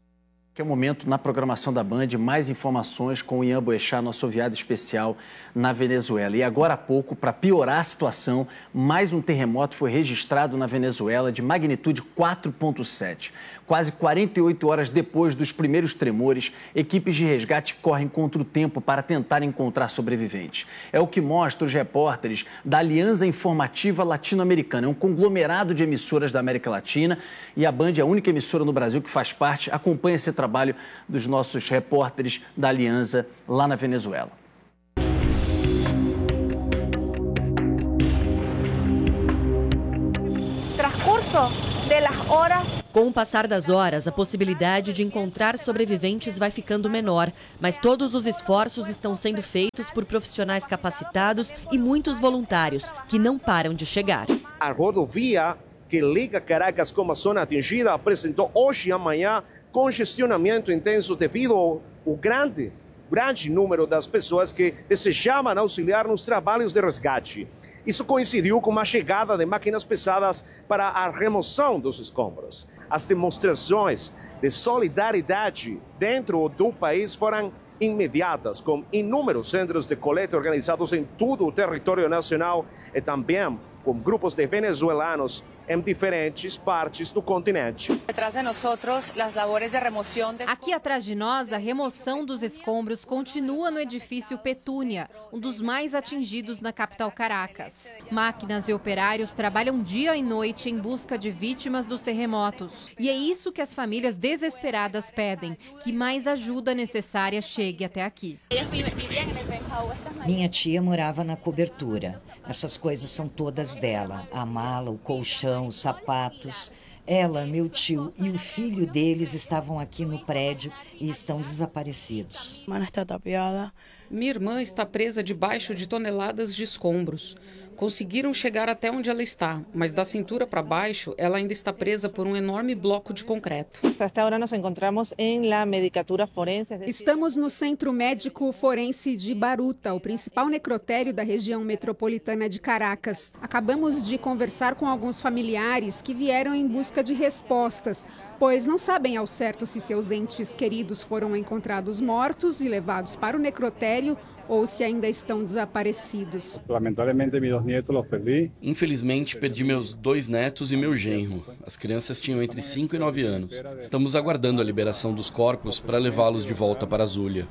Que é o momento na programação da Band, mais informações com o Ian Boechat, nosso enviado especial na Venezuela. E agora há pouco, para piorar a situação, mais um terremoto foi registrado na Venezuela de magnitude quatro ponto sete. Quase quarenta e oito horas depois dos primeiros tremores, equipes de resgate correm contra o tempo para tentar encontrar sobreviventes. É o que mostra os repórteres da Aliança Informativa Latino-Americana. É um conglomerado de emissoras da América Latina e a Band é a única emissora no Brasil que faz parte, acompanha esse trabalho trabalho dos nossos repórteres da Aliança lá na Venezuela.
Com o passar das horas, a possibilidade de encontrar sobreviventes vai ficando menor, mas todos os esforços estão sendo feitos por profissionais capacitados e muitos voluntários que não param de chegar.
A rodovia que liga Caracas com a zona atingida apresentou hoje e amanhã congestionamento intenso devido ao, ao grande, grande número das pessoas que desejavam auxiliar nos trabalhos de resgate. Isso coincidiu com a chegada de máquinas pesadas para a remoção dos escombros. As demonstrações de solidariedade dentro do país foram imediatas, com inúmeros centros de coleta organizados em todo o território nacional e também com grupos de venezuelanos em diferentes partes do continente.
Aqui atrás de nós, a remoção dos escombros continua no edifício Petúnia, um dos mais atingidos na capital Caracas. Máquinas e operários trabalham dia e noite em busca de vítimas dos terremotos. E é isso que as famílias desesperadas pedem, que mais ajuda necessária chegue até aqui.
Minha tia morava na cobertura. Essas coisas são todas dela. A mala, o colchão, os sapatos. Ela, meu tio e o filho deles estavam aqui no prédio e estão desaparecidos.
Minha irmã está presa debaixo de toneladas de escombros. Conseguiram chegar até onde ela está, mas da cintura para baixo, ela ainda está presa por um enorme bloco de concreto.
Estamos no Centro Médico Forense de Baruta, o principal necrotério da região metropolitana de Caracas. Acabamos de conversar com alguns familiares que vieram em busca de respostas, pois não sabem ao certo se seus entes queridos foram encontrados mortos e levados para o necrotério ou se ainda estão desaparecidos.
Infelizmente, perdi meus dois netos e meu genro. As crianças tinham entre cinco e nove anos. Estamos aguardando a liberação dos corpos para levá-los de volta para Zulia.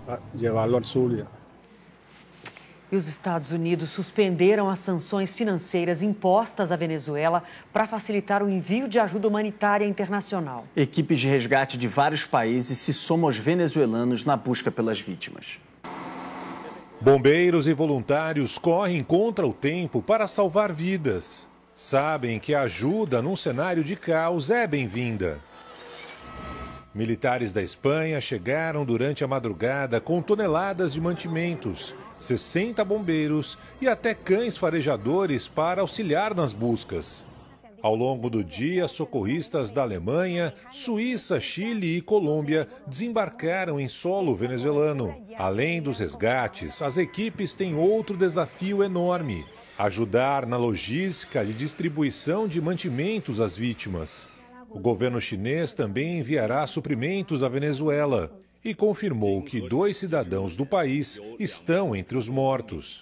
E os Estados Unidos suspenderam as sanções financeiras impostas à Venezuela para facilitar o envio de ajuda humanitária internacional.
Equipes de resgate de vários países se somam aos venezuelanos na busca pelas vítimas.
Bombeiros e voluntários correm contra o tempo para salvar vidas. Sabem que a ajuda num cenário de caos é bem-vinda. Militares da Espanha chegaram durante a madrugada com toneladas de mantimentos, sessenta bombeiros e até cães farejadores para auxiliar nas buscas. Ao longo do dia, socorristas da Alemanha, Suíça, Chile e Colômbia desembarcaram em solo venezuelano. Além dos resgates, as equipes têm outro desafio enorme: ajudar na logística de distribuição de mantimentos às vítimas. O governo chinês também enviará suprimentos à Venezuela e confirmou que dois cidadãos do país estão entre os mortos.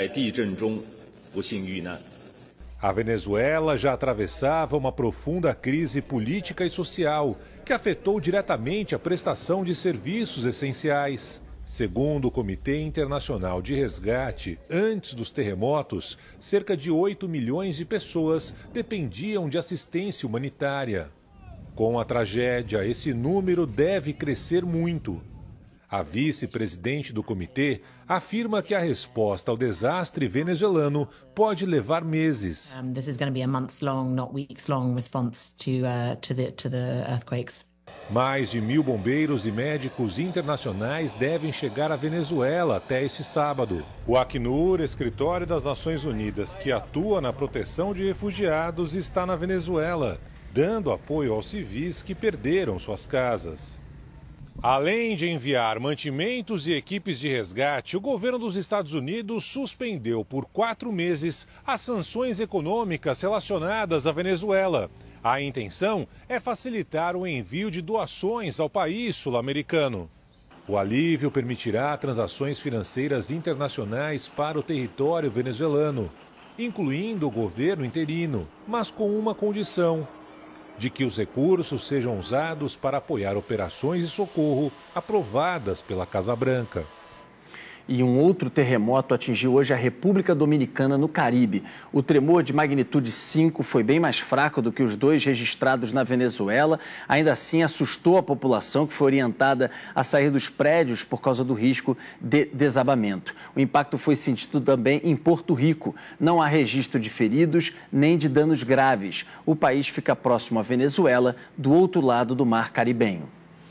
A Venezuela já atravessava uma profunda crise política e social que afetou diretamente a prestação de serviços essenciais. Segundo o Comitê Internacional de Resgate, antes dos terremotos, cerca de oito milhões de pessoas dependiam de assistência humanitária. Com a tragédia, esse número deve crescer muito. A vice-presidente do comitê afirma que a resposta ao desastre venezuelano pode levar meses.
Um, this is going to be a months-long, not weeks-long response to uh, to the to the earthquakes.
Mais de mil bombeiros e médicos internacionais devem chegar à Venezuela até este sábado. O Acnur, escritório das Nações Unidas, que atua na proteção de refugiados, está na Venezuela, dando apoio aos civis que perderam suas casas. Além de enviar mantimentos e equipes de resgate, o governo dos Estados Unidos suspendeu por quatro meses as sanções econômicas relacionadas à Venezuela. A intenção é facilitar o envio de doações ao país sul-americano. O alívio permitirá transações financeiras internacionais para o território venezuelano, incluindo o governo interino, mas com uma condição: de que os recursos sejam usados para apoiar operações de socorro aprovadas pela Casa Branca.
E um outro terremoto atingiu hoje a República Dominicana, no Caribe. O tremor de magnitude cinco foi bem mais fraco do que os dois registrados na Venezuela. Ainda assim, assustou a população, que foi orientada a sair dos prédios por causa do risco de desabamento. O impacto foi sentido também em Porto Rico. Não há registro de feridos nem de danos graves. O país fica próximo à Venezuela, do outro lado do Mar Caribenho.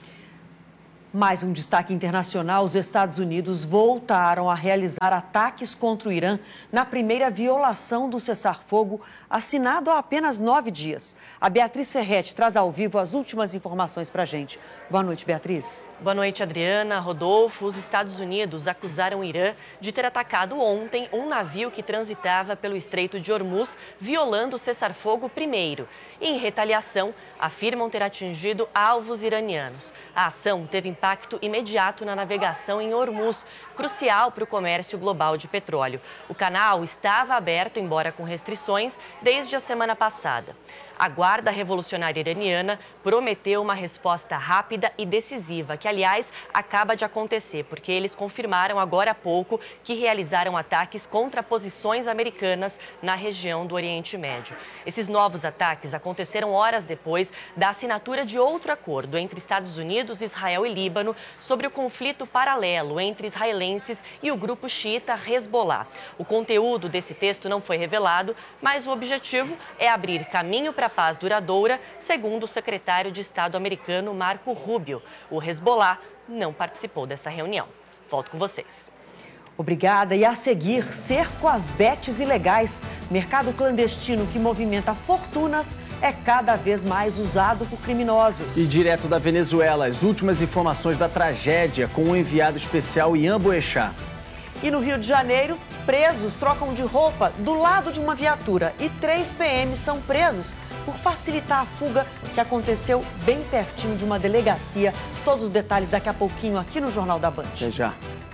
Mais um destaque internacional: os Estados Unidos voltaram a realizar ataques contra o Irã na primeira violação do cessar-fogo assinado há apenas nove dias. A Beatriz Ferretti traz ao vivo as últimas informações para a gente. Boa noite, Beatriz.
Boa noite, Adriana. Rodolfo, os Estados Unidos acusaram o Irã de ter atacado ontem um navio que transitava pelo Estreito de Hormuz, violando o cessar-fogo primeiro. E, em retaliação, afirmam ter atingido alvos iranianos. A ação teve impacto imediato na navegação em Hormuz, crucial para o comércio global de petróleo. O canal estava aberto, embora com restrições, desde a semana passada. A Guarda Revolucionária Iraniana prometeu uma resposta rápida e decisiva, que, aliás, acaba de acontecer, porque eles confirmaram agora há pouco que realizaram ataques contra posições americanas na região do Oriente Médio. Esses novos ataques aconteceram horas depois da assinatura de outro acordo entre Estados Unidos, Israel e Líbano sobre o conflito paralelo entre israelenses e o grupo xiita Hezbollah. O conteúdo desse texto não foi revelado, mas o objetivo é abrir caminho para a paz duradoura, segundo o secretário de Estado americano Marco Rubio. O Hezbollah não participou dessa reunião. Volto com vocês.
Obrigada. E a seguir, cerco às bets ilegais. Mercado clandestino que movimenta fortunas é cada vez mais usado por criminosos.
E direto da Venezuela, as últimas informações da tragédia com o enviado especial Ian Boechat.
E no Rio de Janeiro, presos trocam de roupa do lado de uma viatura e três P Ms são presos por facilitar a fuga que aconteceu bem pertinho de uma delegacia. Todos os detalhes daqui a pouquinho aqui no Jornal da Band.
Até já.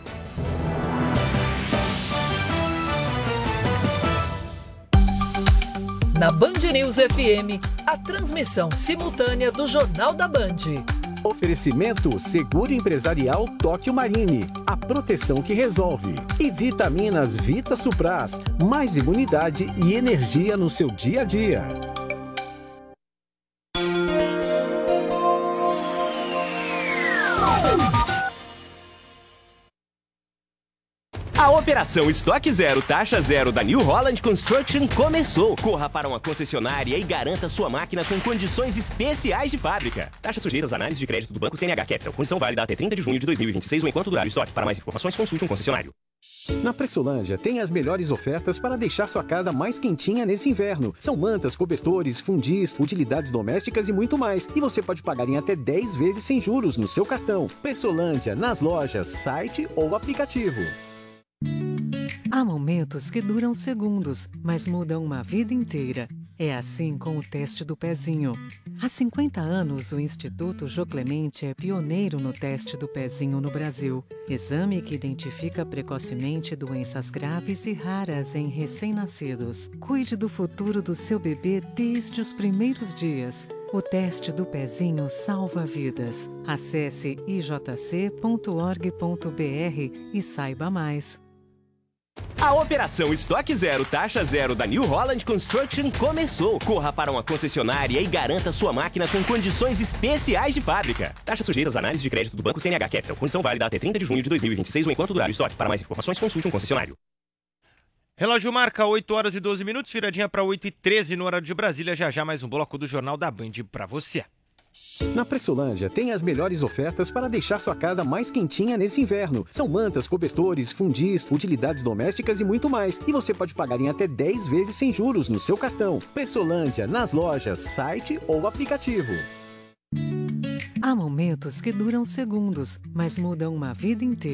Na Band News F M, a transmissão simultânea do Jornal da Band.
Oferecimento Seguro Empresarial Tóquio Marine, a proteção que resolve. E Vitaminas Vita Supras, mais imunidade e energia no seu dia a dia.
A Operação Estoque Zero, Taxa Zero da New Holland Construction começou. Corra para uma concessionária e garanta sua máquina com condições especiais de fábrica. Taxa sujeita às análises de crédito do Banco C N H Capital. Condição válida até trinta de junho de dois mil e vinte e seis ou enquanto durar o estoque. Para mais informações, consulte um concessionário.
Na Pressolândia tem as melhores ofertas para deixar sua casa mais quentinha nesse inverno. São mantas, cobertores, fundis, utilidades domésticas e muito mais. E você pode pagar em até dez vezes sem juros no seu cartão. Pressolândia, nas lojas, site ou aplicativo.
Há momentos que duram segundos, mas mudam uma vida inteira. É assim com o teste do pezinho. Há cinquenta anos, o Instituto Jô Clemente é pioneiro no teste do pezinho no Brasil. Exame que identifica precocemente doenças graves e raras em recém-nascidos. Cuide do futuro do seu bebê desde os primeiros dias. O teste do pezinho salva vidas. Acesse i j c ponto org ponto b r e saiba mais.
A Operação Estoque Zero, Taxa Zero da New Holland Construction começou. Corra para uma concessionária e garanta sua máquina com condições especiais de fábrica. Taxa sujeita às análises de crédito do Banco C N H Capital. Condição válida até trinta de junho de dois mil e vinte e seis ou enquanto durar o estoque. Para mais informações, consulte um concessionário.
Relógio marca oito horas e doze minutos, viradinha para oito e treze no horário de Brasília. Já já mais um bloco do Jornal da Band para você.
Na Pressolândia tem as melhores ofertas para deixar sua casa mais quentinha nesse inverno. São mantas, cobertores, fundis, utilidades domésticas e muito mais. E você pode pagar em até dez vezes sem juros no seu cartão. Pressolândia, nas lojas, site ou aplicativo.
Há momentos que duram segundos, mas mudam uma vida inteira.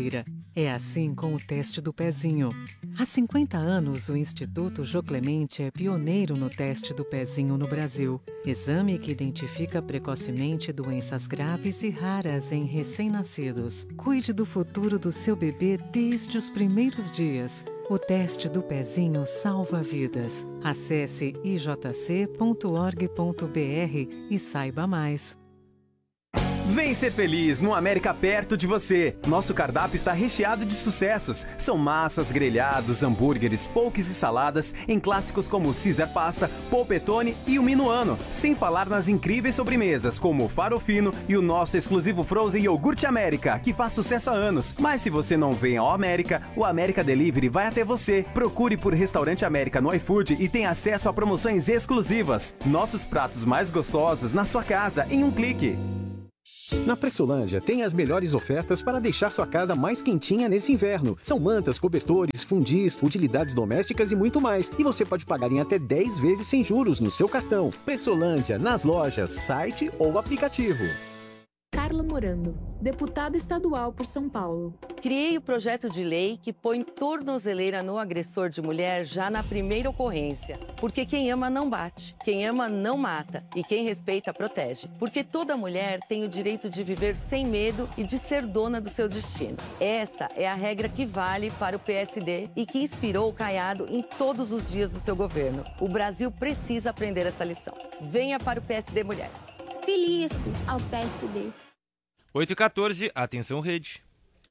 É assim com o teste do pezinho. Há cinquenta anos, o Instituto Jô Clemente é pioneiro no teste do pezinho no Brasil. Exame que identifica precocemente doenças graves e raras em recém-nascidos. Cuide do futuro do seu bebê desde os primeiros dias. O teste do pezinho salva vidas. Acesse i j c ponto org ponto b r e saiba mais.
Vem ser feliz no América perto de você. Nosso cardápio está recheado de sucessos. São massas, grelhados, hambúrgueres, poques e saladas em clássicos como Caesar Pasta, Polpettone e o Minuano. Sem falar nas incríveis sobremesas como o Farofino e o nosso exclusivo Frozen Iogurte América, que faz sucesso há anos. Mas se você não vem ao América, o América Delivery vai até você. Procure por Restaurante América no iFood e tenha acesso a promoções exclusivas. Nossos pratos mais gostosos na sua casa em um clique.
Na Pressolândia tem as melhores ofertas para deixar sua casa mais quentinha nesse inverno. São mantas, cobertores, fundis, utilidades domésticas e muito mais. E você pode pagar em até dez vezes sem juros no seu cartão. Pressolândia, nas lojas, site ou aplicativo.
Carla Morando, deputada estadual por São Paulo.
Criei o projeto de lei que põe tornozeleira no agressor de mulher já na primeira ocorrência. Porque quem ama não bate, quem ama não mata e quem respeita protege. Porque toda mulher tem o direito de viver sem medo e de ser dona do seu destino. Essa é a regra que vale para o P S D e que inspirou o Caiado em todos os dias do seu governo. O Brasil precisa aprender essa lição. Venha para o P S D Mulher.
Filie-se ao P S D.
oito e quatorze, atenção rede.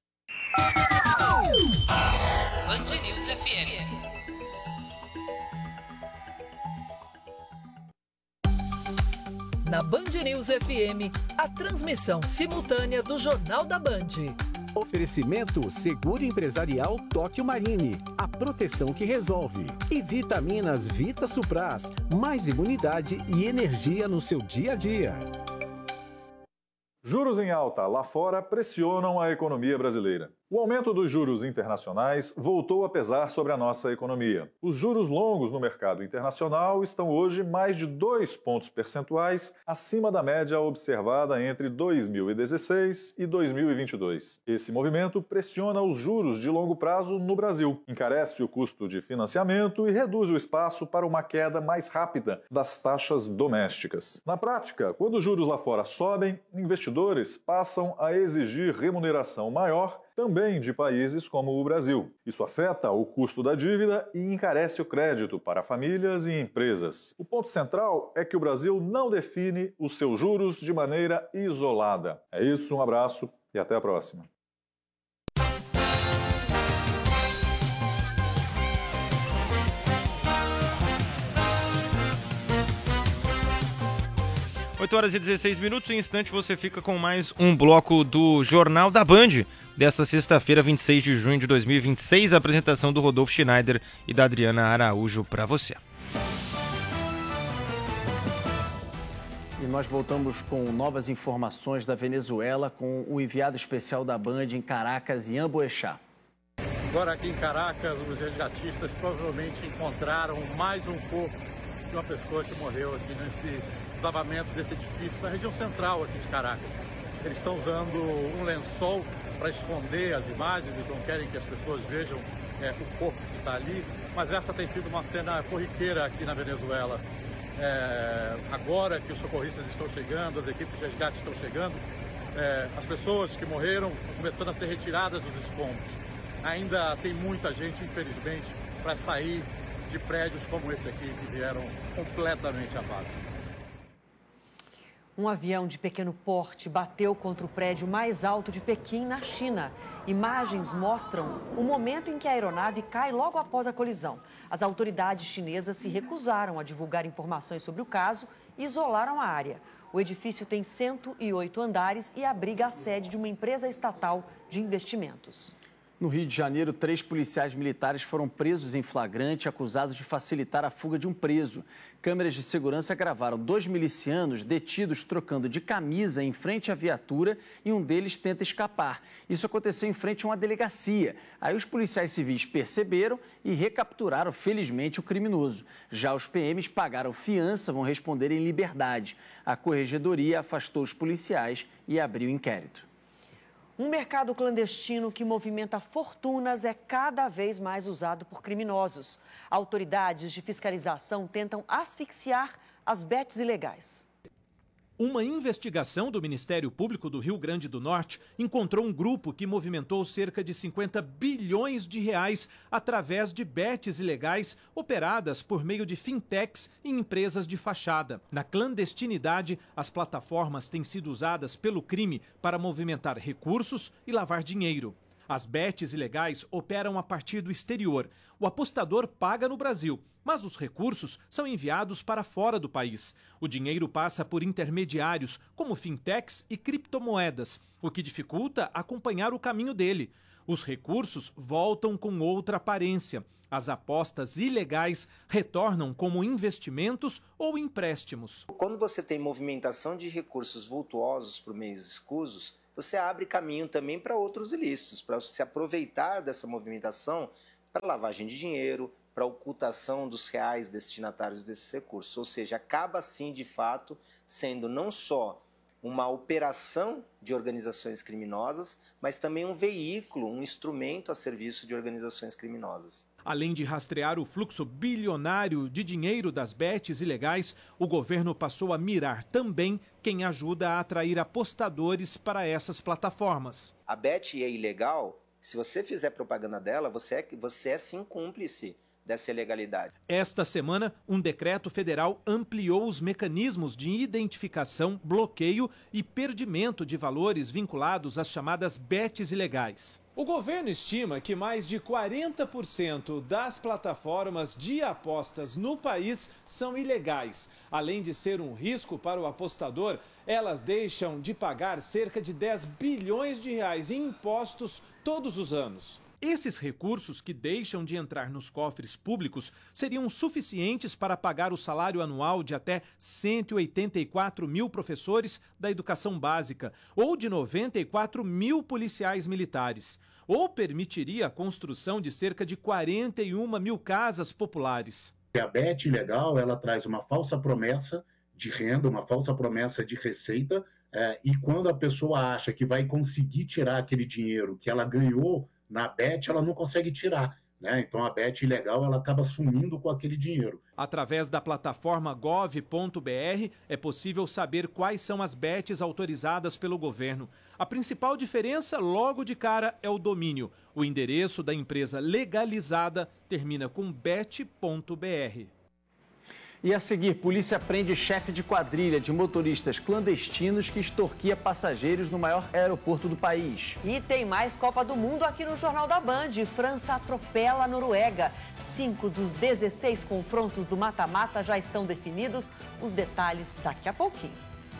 Band News F M. Na Band News F M, a transmissão simultânea do Jornal da Band.
Oferecimento Seguro Empresarial Tóquio Marine, a proteção que resolve. E Vitaminas Vita Supras, mais imunidade e energia no seu dia a dia.
Juros em alta lá fora pressionam a economia brasileira. O aumento dos juros internacionais voltou a pesar sobre a nossa economia. Os juros longos no mercado internacional estão hoje mais de dois pontos percentuais acima da média observada entre dois mil e dezesseis e dois mil e vinte e dois. Esse movimento pressiona os juros de longo prazo no Brasil, encarece o custo de financiamento e reduz o espaço para uma queda mais rápida das taxas domésticas. Na prática, quando os juros lá fora sobem, investidores passam a exigir remuneração maior também de países como o Brasil. Isso afeta o custo da dívida e encarece o crédito para famílias e empresas. O ponto central é que o Brasil não define os seus juros de maneira isolada. É isso, um abraço e até a próxima.
oito horas e dezesseis minutos, em instante você fica com mais um bloco do Jornal da Band, desta sexta-feira, vinte e seis de junho de dois mil e vinte e seis, a apresentação do Rodolfo Schneider e da Adriana Araújo para você.
E nós voltamos com novas informações da Venezuela com o enviado especial da Band em Caracas, Ian Boechat.
Agora aqui em Caracas, os resgatistas provavelmente encontraram mais um corpo de uma pessoa que morreu aqui nesse desabamento desse edifício na região central aqui de Caracas. Eles estão usando um lençol para esconder as imagens, eles não querem que as pessoas vejam é, o corpo que está ali, mas essa tem sido uma cena corriqueira aqui na Venezuela. É, agora que os socorristas estão chegando, as equipes de resgate estão chegando, é, as pessoas que morreram estão começando a ser retiradas dos escombros. Ainda tem muita gente, infelizmente, para sair de prédios como esse aqui, que vieram completamente abaixo.
Um avião de pequeno porte bateu contra o prédio mais alto de Pequim, na China. Imagens mostram o momento em que a aeronave cai logo após a colisão. As autoridades chinesas se recusaram a divulgar informações sobre o caso e isolaram a área. O edifício tem cento e oito andares e abriga a sede de uma empresa estatal de investimentos.
No Rio de Janeiro, três policiais militares foram presos em flagrante, acusados de facilitar a fuga de um preso. Câmeras de segurança gravaram dois milicianos detidos trocando de camisa em frente à viatura e um deles tenta escapar. Isso aconteceu em frente a uma delegacia. Aí os policiais civis perceberam e recapturaram, felizmente, o criminoso. Já os P Ms pagaram fiança, vão responder em liberdade. A corregedoria afastou os policiais e abriu inquérito.
Um mercado clandestino que movimenta fortunas é cada vez mais usado por criminosos. Autoridades de fiscalização tentam asfixiar as bets ilegais.
Uma investigação do Ministério Público do Rio Grande do Norte encontrou um grupo que movimentou cerca de cinquenta bilhões de reais através de bets ilegais operadas por meio de fintechs e empresas de fachada. Na clandestinidade, as plataformas têm sido usadas pelo crime para movimentar recursos e lavar dinheiro. As bets ilegais operam a partir do exterior. O apostador paga no Brasil, mas os recursos são enviados para fora do país. O dinheiro passa por intermediários, como fintechs e criptomoedas, o que dificulta acompanhar o caminho dele. Os recursos voltam com outra aparência. As apostas ilegais retornam como investimentos ou empréstimos.
Quando você tem movimentação de recursos vultuosos por meios escusos, você abre caminho também para outros ilícitos, para se aproveitar dessa movimentação para lavagem de dinheiro, para ocultação dos reais destinatários desses recursos. Ou seja, acaba sim, de fato, sendo não só uma operação de organizações criminosas, mas também um veículo, um instrumento a serviço de organizações criminosas.
Além de rastrear o fluxo bilionário de dinheiro das bets ilegais, o governo passou a mirar também quem ajuda a atrair apostadores para essas plataformas.
A bet é ilegal, se você fizer propaganda dela, você é, você é sim cúmplice dessa ilegalidade.
Esta semana, um decreto federal ampliou os mecanismos de identificação, bloqueio e perdimento de valores vinculados às chamadas bets ilegais. O governo estima que mais de quarenta por cento das plataformas de apostas no país são ilegais. Além de ser um risco para o apostador, elas deixam de pagar cerca de dez bilhões de reais em impostos todos os anos. Esses recursos que deixam de entrar nos cofres públicos seriam suficientes para pagar o salário anual de até cento e oitenta e quatro mil professores da educação básica ou de noventa e quatro mil policiais militares, ou permitiria a construção de cerca de quarenta e uma mil casas populares.
A bet ilegal, ela traz uma falsa promessa de renda, uma falsa promessa de receita, é, e quando a pessoa acha que vai conseguir tirar aquele dinheiro que ela ganhou na bet, ela não consegue tirar, né? Então a bet ilegal, ela acaba sumindo com aquele dinheiro.
Através da plataforma gov ponto br é possível saber quais são as bets autorizadas pelo governo. A principal diferença, logo de cara, é o domínio. O endereço da empresa legalizada termina com bet ponto br.
E a seguir, polícia prende chefe de quadrilha de motoristas clandestinos que extorquia passageiros no maior aeroporto do país.
E tem mais Copa do Mundo aqui no Jornal da Band. França atropela a Noruega. Cinco dos dezesseis confrontos do mata-mata já estão definidos. Os detalhes daqui a pouquinho.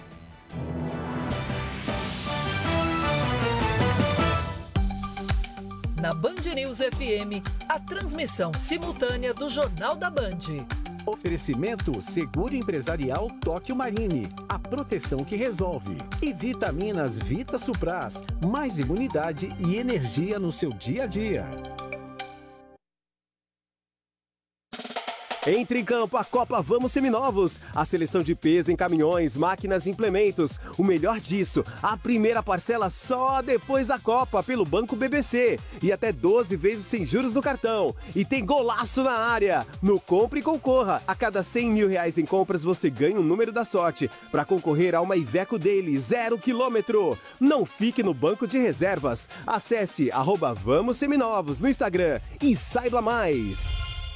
Na Band News F M, a transmissão simultânea do Jornal da Band.
Oferecimento Seguro Empresarial Tóquio Marine, a proteção que resolve. E vitaminas Vita Supras, mais imunidade e energia no seu dia a dia.
Entre em campo a Copa Vamos Seminovos. A seleção de peso em caminhões, máquinas e implementos. O melhor disso, a primeira parcela só depois da Copa pelo Banco B B C. E até doze vezes sem juros no cartão. E tem golaço na área. No Compre e Concorra. A cada cem mil reais em compras você ganha um número da sorte para concorrer a uma Iveco Daily zero quilômetro. Não fique no banco de reservas. Acesse arroba Vamos Seminovos no Instagram e saiba mais.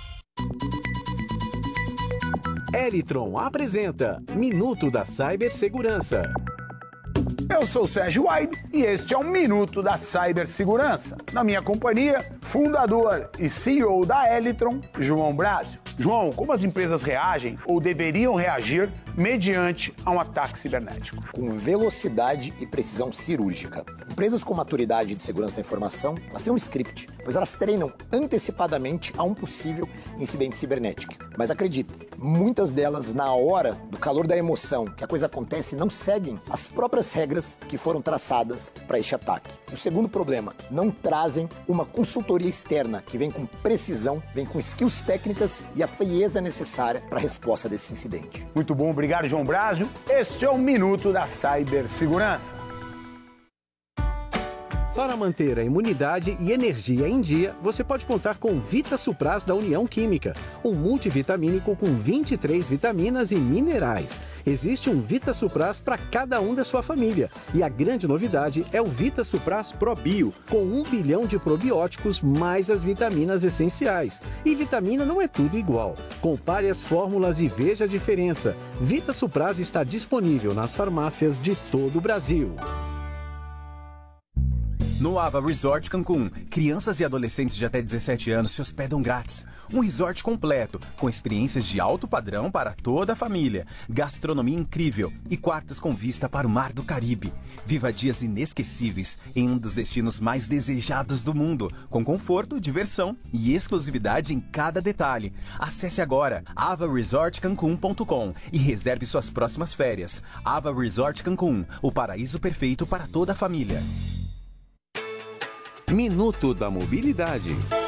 Elitron apresenta Minuto da Cibersegurança.
Eu sou o Sérgio Aido e este é o Minuto da Cibersegurança. Na minha companhia, fundador e C E O da Elitron, João Brásio. João, como as empresas reagem ou deveriam reagir mediante a um ataque cibernético?
Com velocidade e precisão cirúrgica. Empresas com maturidade de segurança da informação, elas têm um script, pois elas treinam antecipadamente a um possível incidente cibernético. Mas acredite, muitas delas, na hora do calor da emoção, que a coisa acontece, não seguem as próprias regras que foram traçadas para este ataque. O segundo problema, não trazem uma consultoria externa que vem com precisão, vem com skills técnicas e a frieza necessária para a resposta desse incidente.
Muito bom, obrigado, João Brásio. Este é o Minuto da Cibersegurança.
Para manter a imunidade e energia em dia, você pode contar com Vita Supras da União Química, um multivitamínico com vinte e três vitaminas e minerais. Existe um Vita Supras para cada um da sua família. E a grande novidade é o Vita Supras ProBio, com um bilhão de probióticos mais as vitaminas essenciais. E vitamina não é tudo igual. Compare as fórmulas e veja a diferença. Vita Supras está disponível nas farmácias de todo o Brasil.
No Ava Resort Cancún, crianças e adolescentes de até dezessete anos se hospedam grátis. Um resort completo, com experiências de alto padrão para toda a família, gastronomia incrível e quartos com vista para o Mar do Caribe. Viva dias inesquecíveis em um dos destinos mais desejados do mundo, com conforto, diversão e exclusividade em cada detalhe. Acesse agora ava resort cancun ponto com e reserve suas próximas férias. Ava Resort Cancún, o paraíso perfeito para toda a família.
Minuto da Mobilidade.